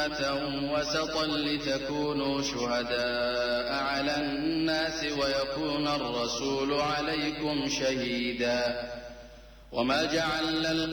أمة وسطا لتكونوا شهداء على الناس ويكون الرسول عليكم شهيدا وما جعلنا